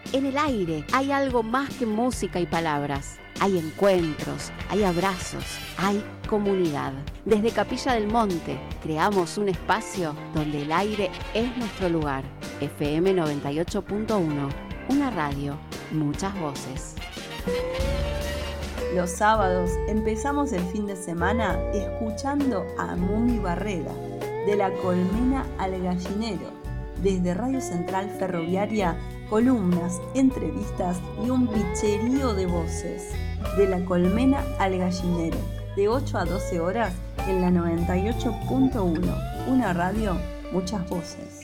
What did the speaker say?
En el aire hay algo más que música y palabras. Hay encuentros, hay abrazos, hay comunidad. Desde Capilla del Monte creamos un espacio donde el aire es nuestro lugar. FM 98.1, una radio, muchas voces. Los sábados empezamos el fin de semana escuchando a Mumi Barrera, de La Colmena al Gallinero. Desde Radio Central Ferroviaria, columnas, entrevistas y un picherío de voces. De La Colmena al Gallinero, de 8 a 12 horas en la 98.1, una radio, muchas voces.